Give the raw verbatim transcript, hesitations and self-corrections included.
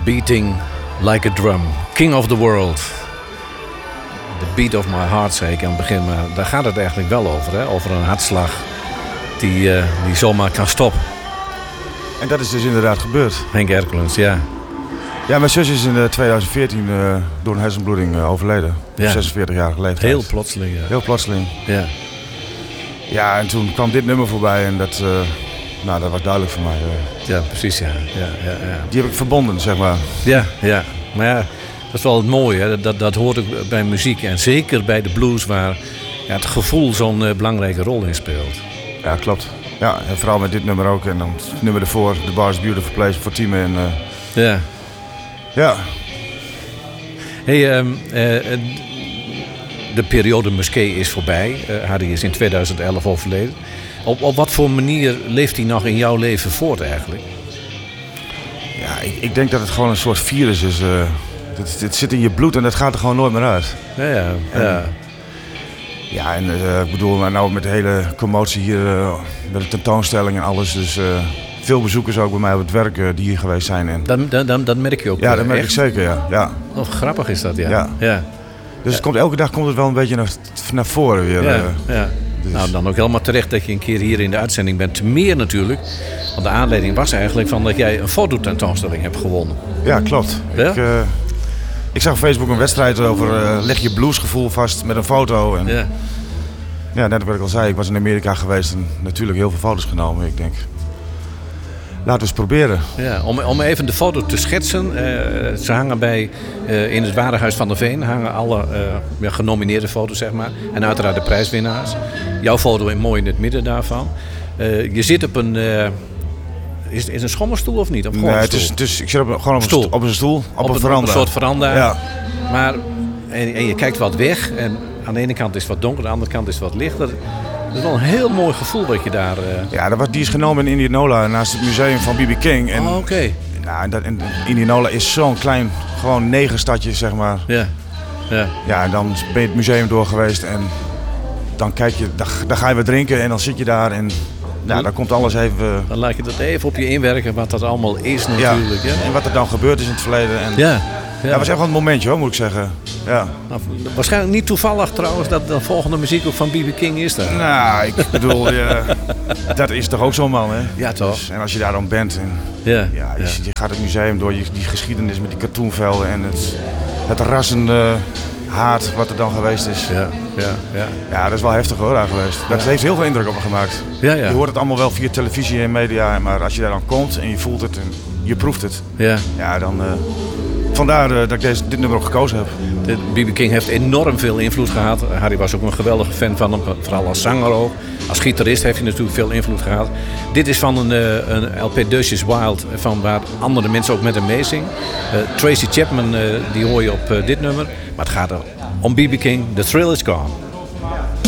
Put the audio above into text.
Beating like a drum. King of the world. The beat of my heart, zei ik aan het begin. Maar daar gaat het eigenlijk wel over. Hè? Over een hartslag die, uh, die zomaar kan stoppen. En dat is dus inderdaad gebeurd. Henk Erkelens, ja. Ja, mijn zus is in uh, twintig veertien uh, door een hersenbloeding uh, overleden. Ja. zesenveertigjarige leeftijd. Heel plotseling, ja. Heel plotseling. Ja. Ja, en toen kwam dit nummer voorbij en dat, uh, nou, dat was duidelijk voor mij. Uh. Ja, precies, ja. Ja, ja, ja. Die heb ik verbonden, zeg maar. Ja, ja. Maar ja, dat is wel het mooie. Hè? Dat, dat hoort ook bij muziek. En zeker bij de blues waar ja, het gevoel zo'n uh, belangrijke rol in speelt. Ja, klopt. Ja, en vooral met dit nummer ook. En dan het nummer ervoor, The Bar's Beautiful Place voor Tieme. En, uh, ja. Ja. Hey, um, uh, de periode Musquet is voorbij. Uh, Harry is in tweeduizend elf overleden. Op, op wat voor manier leeft hij nog in jouw leven voort eigenlijk? Ja, ik, ik denk dat het gewoon een soort virus is. Uh, het, het zit in je bloed en dat gaat er gewoon nooit meer uit. Ja, ja. En, ja. Ja, en uh, ik bedoel, nou met de hele commotie hier, uh, met de tentoonstelling en alles. Dus uh, veel bezoekers ook bij mij op het werk uh, die hier geweest zijn. En... Dat, dat, dat, dat merk je ook. Ja, dat uh, merk echt? ik zeker, ja. ja. Oh, grappig is dat, ja. Ja. ja. Dus het komt, elke dag komt het wel een beetje naar, naar voren weer. Ja, uh, ja. Dus. Nou, dan ook helemaal terecht dat je een keer hier in de uitzending bent. Te meer natuurlijk. Want de aanleiding was eigenlijk van dat jij een fototentoonstelling hebt gewonnen. Ja, klopt. Ja? Ik, uh, ik zag op Facebook een wedstrijd over uh, leg je bluesgevoel vast met een foto. En, ja. ja, net wat ik al zei, ik was in Amerika geweest en natuurlijk heel veel foto's genomen. Ik denk, laten we eens proberen. Ja, om, om even de foto te schetsen. Uh, ze hangen bij, uh, in het Warenhuis van der Veen hangen alle uh, ja, genomineerde foto's, zeg maar. En uiteraard de prijswinnaars. Jouw foto is mooi in het midden daarvan. Uh, je zit op een... Uh, is, is een schommelstoel of niet? Of nee, het is, het is, ik zit op, gewoon op een, stoel. op een stoel, op, op een een veranda. Op een soort veranda. Ja. Maar, en, en je kijkt wat weg. En aan de ene kant is het wat donker, aan de andere kant is het wat licht. Dat, dat is wel een heel mooi gevoel wat je daar... Uh... Ja, dat was, die is genomen in Indianola naast het museum van B B King. En, oh, oké. Okay. Nou, dat, en Indianola is zo'n klein, gewoon negerstadje, zeg maar. Ja. Ja. Ja, en dan ben je het museum door geweest en dan kijk je, dan, dan ga je wat drinken en dan zit je daar en nou, dan komt alles even... Dan laat je dat even op je inwerken, wat dat allemaal is natuurlijk. Ja. Ja. En wat er dan gebeurd is in het verleden. En ja. Ja. Dat was echt wel een momentje hoor, moet ik zeggen. Ja. Nou, waarschijnlijk niet toevallig trouwens dat de volgende muziek ook van B B King is daar. Nou, ik bedoel, ja, dat is toch ook zo'n man, hè? Ja, toch? Dus, en als je daar dan bent en ja. Ja, je, ja. je gaat het museum door, je, die geschiedenis met die cartoonvelden en het, het rassende haat wat er dan geweest is. Ja, ja, ja. Ja, dat is wel heftig hoor, daar geweest. Dat ja. heeft heel veel indruk op me gemaakt. Ja, ja. Je hoort het allemaal wel via televisie en media, maar als je daar dan komt en je voelt het en je proeft het, ja, ja dan... Uh, Vandaar uh, dat ik deze, dit nummer ook gekozen heb. B B King heeft enorm veel invloed gehad. Harry was ook een geweldige fan van hem, vooral als zanger ook. Als gitarist heeft hij natuurlijk veel invloed gehad. Dit is van een, uh, een L P Dutch is Wild, van waar andere mensen ook met hem meezingen. Uh, Tracy Chapman, uh, die hoor je op uh, dit nummer. Maar het gaat om B B King, The Thrill Is Gone.